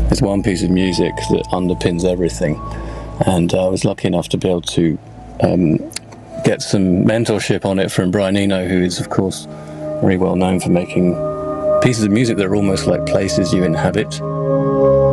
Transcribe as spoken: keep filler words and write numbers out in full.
It's one piece of music that underpins everything. And uh, I was lucky enough to be able to um, get some mentorship on it from Brian Eno, who is, of course, very well known for making pieces of music that are almost like places you inhabit.